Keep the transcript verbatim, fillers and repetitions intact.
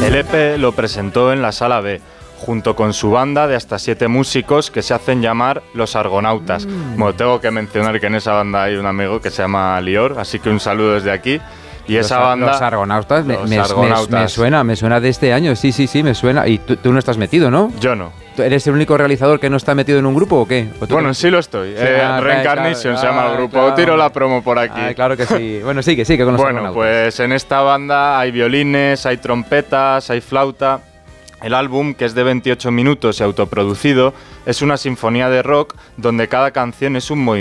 El E P lo presentó en la Sala B, junto con su banda de hasta siete músicos que se hacen llamar Los Argonautas. Mm. Bueno, tengo que mencionar que en esa banda hay un amigo que se llama Lior, así que un saludo desde aquí. Y los, esa banda... Los Argonautas, los me, Argonautas. Me, me suena, me suena de este año, sí, sí, sí, me suena. Y tú, tú no estás metido, ¿no? Yo no. ¿Eres el único realizador que no está metido en un grupo o qué? ¿O bueno, que... sí lo estoy. Sí, eh, ah, Reincarnation claro, se llama el grupo. Claro. Tiro la promo por aquí. Ah, claro que sí. Bueno, sí, que sí, que con los Bueno, Argonautas. pues en esta banda hay violines, hay trompetas, hay flauta. El álbum, que es de veintiocho minutos y autoproducido, es una sinfonía de rock donde cada canción es un movimiento.